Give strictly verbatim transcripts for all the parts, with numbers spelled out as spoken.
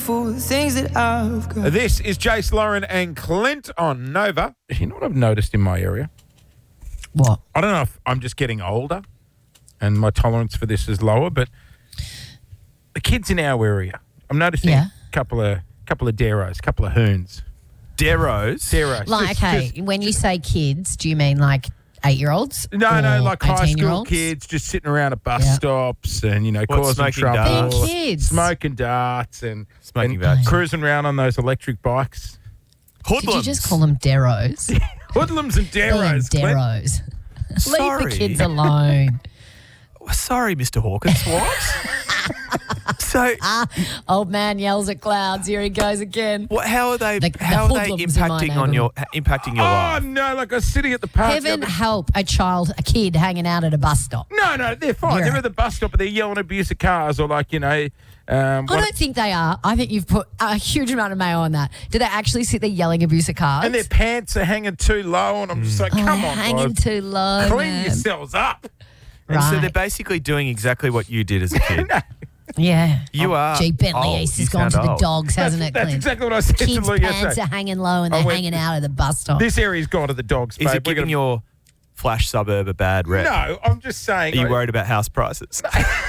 beautiful things that I've got. This is Jace Lauren and Clint on Nova. You know what I've noticed in my area? What? I don't know if I'm just getting older and my tolerance for this is lower, but the kids in our area, I'm noticing Yeah. a couple of couple of deros, a couple of hoons. Deros? Deros. Like, Just- okay, just- when you say kids, do you mean like eight-year-olds? no, no, or like high school eighteen-year-olds? kids just sitting around at bus Yeah. stops and, you know, What, causing smoking trouble. darts? Being kids. Smoking darts and, Smoking and darts. cruising around on those electric bikes. Did you just call them deros? Hoodlums and Call them deros. Clint. deros. Leave Sorry. the kids alone. Sorry, Mister Hawkins. What? so, Old man yells at clouds. Here he goes again. what? How are they? The- the how are they hoodlums in my impacting on your impacting your Oh, life? no, like I was sitting at the park. the Heaven other- help a child, a kid hanging out at a bus stop. No, no, they're fine. You're They're right. at the bus stop, but they're yelling abuse of cars or like, you know. Um, I what- don't think they are. I think you've put a huge amount of mayo on that. Do they actually sit there yelling abuse at cars? and their pants are hanging too low, and I'm just like, Oh, come they're on, hanging guys. too low. Clean man. yourselves up. And so Right. they're basically doing exactly what you did as a kid. Yeah. You are. Gee, Bentley old. East You has gone to sound the old. dogs, That's, hasn't it, that's Clint? exactly what I said Kids' to Lou pants yesterday. are hanging low and I they're went- hanging out at the bus stop. This area's gone to the dogs, Is babe. it We're giving gonna- your flash suburb a bad rep? No, I'm just saying. Are you like, worried about house prices?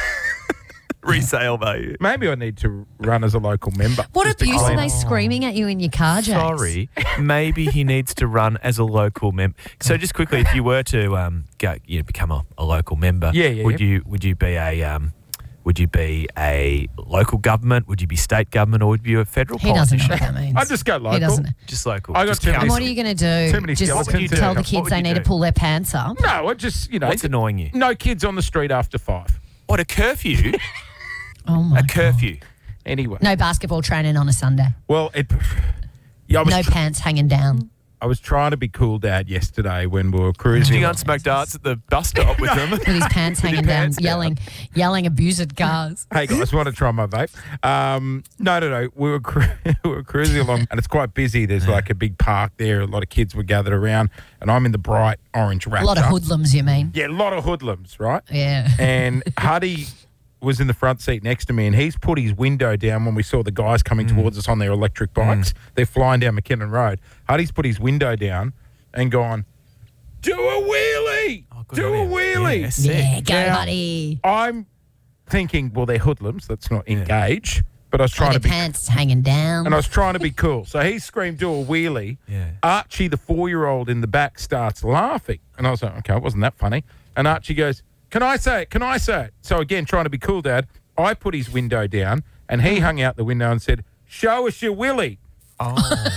Resale value. maybe I need to run as a local member. what just to abuse are clean they up. screaming at you in your car, Jace? Sorry, maybe he needs to run as a local member. So just quickly, if you were to um, go, you know, become a, a local member, Yeah, yeah, would yeah. you would you be a um, would you be a local government? Would you be state government, or would you be a federal He doesn't know politician? what that means. I just go local. He doesn't. Just local. I got just too many- And council. what are you going to do? Too many Just skeletons in tell there. the What kids would they you need do? to pull their pants up? No, I just, you know. What's annoying you? No kids on the street after five. What, a curfew? Oh my a God. curfew. Anyway. No basketball training on a Sunday. Well, it. Yeah, I was, No tr- pants hanging down. I was trying to be cool, Dad, yesterday when we were Did cruising. you go and smoke darts at the bus stop with them? With his pants With your hanging pants down, down. yelling, yelling abuse at cars. Hey guys, want to try my vape? Um, no, no, no. We were cru- we were cruising along, and it's quite busy. There's like a big park there. A lot of kids were gathered around, and I'm in the bright orange Raptor. A lot of hoodlums, you mean? Yeah, a lot of hoodlums, right? Yeah. And Huddy was in the front seat next to me, and he's put his window down when we saw the guys coming towards us on their electric bikes. They're flying down McKinnon Road. Huddy's put his window down and gone, do a wheelie, Oh, good do on a him. wheelie. Yeah, sick. Yeah, go, Now, buddy. I'm thinking, well, they're hoodlums. Let's not engage. But I was trying Oh, to their be, pants hanging down. and I was trying to be cool. So he screamed, do a wheelie. Yeah. Archie, the four-year-old in the back, starts laughing. And I was like, okay, it wasn't that funny. And Archie goes, can I say it? Can I say it? So again, trying to be cool, Dad, I put his window down, and he hung out the window and said, show us your willy. Oh.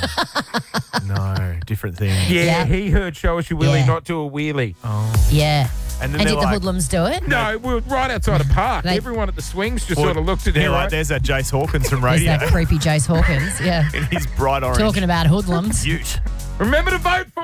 No, different thing. Yeah, Yeah. he heard show us your willy, Yeah. not do a wheelie. Yeah. And And, then did they're the like- hoodlums do it? No, we were right outside a park. They- Everyone at the swings just Well, sort of looked at they're him. like, there's that Jace Hawkins from There's radio that creepy Jace Hawkins. Yeah. in his bright orange Talking about hoodlums. ute. Remember to vote for